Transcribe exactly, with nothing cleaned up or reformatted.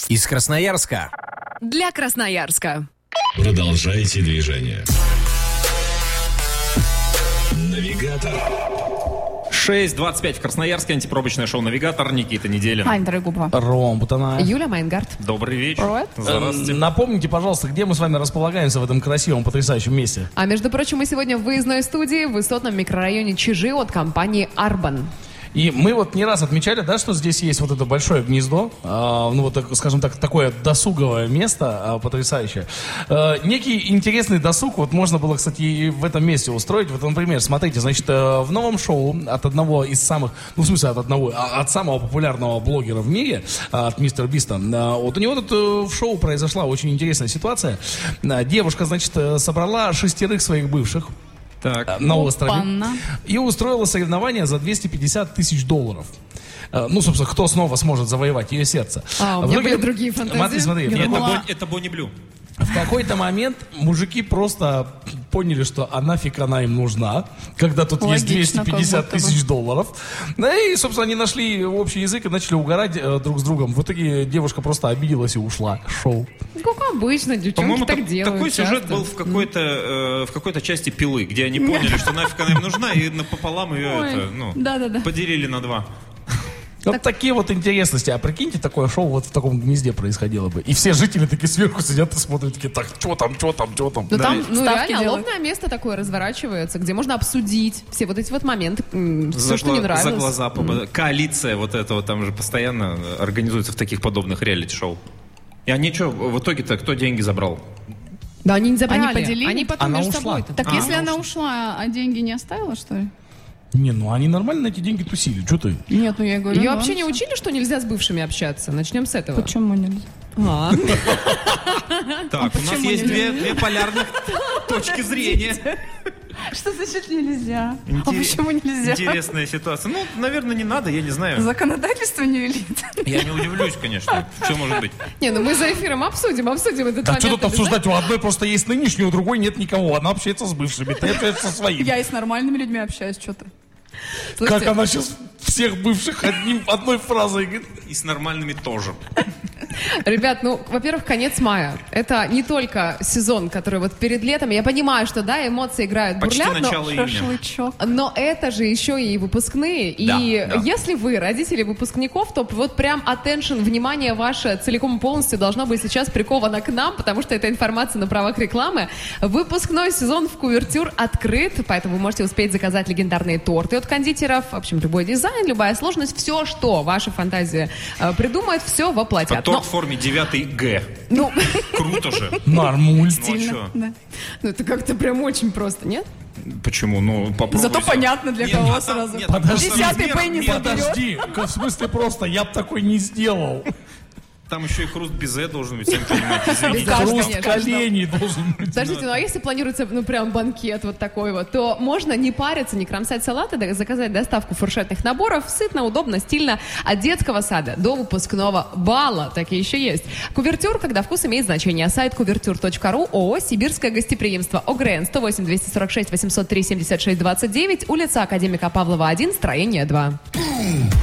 Из Красноярска. Для Красноярска. Продолжайте движение. Навигатор. шесть двадцать пять в Красноярске. Антипробочное шоу «Навигатор». Никита Неделин. Аня Дорогубова. Ром Бутана. Юля Майнгард. Добрый вечер. Привет. Здравствуйте. Напомните, пожалуйста, где мы с вами располагаемся в этом красивом, потрясающем месте? А между прочим, мы сегодня в выездной студии в высотном микрорайоне Чижи от компании «Арбан». И мы вот не раз отмечали, да, что здесь есть вот это большое гнездо, э, ну вот, так, скажем так, такое досуговое место э, потрясающее. Э, некий интересный досуг вот можно было, кстати, и в этом месте устроить. Вот, например, смотрите, значит, э, в новом шоу от одного из самых, ну, в смысле, от одного, а, от самого популярного блогера в мире, э, от мистера Биста, э, вот у него тут э, в шоу произошла очень интересная ситуация. Э, девушка, значит, э, собрала шестерых своих бывших. Так. На острове. Опа-на. И устроила соревнование за двести пятьдесят тысяч долларов. Э, Ну, собственно, кто снова сможет завоевать ее сердце. А, у В меня итоге- были другие фантазии. Смотри, смотри. Я в Это, думала- Бон- это Бонни Блю. В какой-то момент мужики просто поняли, что а нафиг она им нужна, когда тут есть Логично, двести пятьдесят как будто бы. тысяч долларов. Ну и, собственно, они нашли общий язык и начали угорать э, друг с другом. В итоге девушка просто обиделась и ушла. Шоу. Как обычно, девчонки По-моему, так так- делают такой сюжет часто. был в какой-то, э, в какой-то части «Пилы», где они поняли, что нафиг она им нужна, и напополам ее Ой, это, ну, да-да-да. поделили на два. Вот такие вот интересности. А прикиньте, такое шоу вот в таком гнезде происходило бы. И все жители такие сверху сидят и смотрят, такие, так, что там, что там, что там. Ну Да, там, и ну ставки реально, делают. лобное место такое разворачивается, где можно обсудить все вот эти вот моменты, м, все, За что не гла- нравилось. За глаза. попа- Коалиция вот этого там же постоянно организуется в таких подобных реалити-шоу. И они что, в итоге-то кто деньги забрал? Да, они не забрали. Они поделили? Они потом Она между ушла. собой. Так А, если ну она ушла, а деньги не оставила, что ли? Не, ну они нормально на эти деньги тусили. Что ты? Нет, ну я говорю. Ее ну, вообще не всё. учили, что нельзя с бывшими общаться? Начнем с этого. Почему нельзя? А. Так, у нас почему есть нельзя? две, две полярных точки зрения. Что значит нельзя? А Интерес- почему нельзя? Интересная ситуация. Ну, наверное, не надо, я не знаю. Законодательство не велит. Я не удивлюсь, конечно. Что может быть? Не, ну мы за эфиром обсудим, обсудим этот Да момент. что тут обсуждать? У одной просто есть нынешний, у другой нет никого. Она общается с бывшими, ты общаешься со своими. Я и с нормальными людьми общаюсь, что ты. Слушайте, Как она сейчас всех бывших одним, одной фразой говорит. И с нормальными тоже. Ребят, ну, во-первых, конец мая. Это не только сезон, который вот перед летом. Я понимаю, что, да, эмоции играют, Почти бурлят, но... начало июня. Шашлычок. Но это же еще и выпускные. Да, и да. если вы родители выпускников, то вот прям attention, внимание ваше целиком и полностью должно быть сейчас приковано к нам, потому что это информация на правах рекламы. Выпускной сезон в Кувертюр открыт, поэтому вы можете успеть заказать легендарные торты от кондитеров. В общем, любой дизайн, любая сложность, все, что ваша фантазия э, придумает, все воплотят. Торт Но, в форме девятый Г. ну, Круто же. Нормуль. Ну, а чё? Да. ну, это как-то прям очень просто, нет? Почему? Ну, попробуй. Зато понятно для Нет, кого а там- сразу. нет, там Подожди. просто Десятый размер- пенни нет, заберет. Подожди, в смысле просто, я бы такой не сделал. Там еще и хруст безе должен быть, сами понимаете. извините. Да, Хруст конечно, коленей должен быть. Подождите, ну а если планируется, ну, прям банкет вот такой вот, то можно не париться, не кромсать салаты, да, заказать доставку фуршетных наборов, сытно, удобно, стильно, от детского сада до выпускного бала, такие еще есть. Кувертюр, когда вкус имеет значение. Сайт кувертюр точка ру, ООО «Сибирское гостеприимство», ОГРН сто восемь двести сорок шесть восемьсот три семьдесят шесть двадцать девять, улица Академика Павлова один, строение два.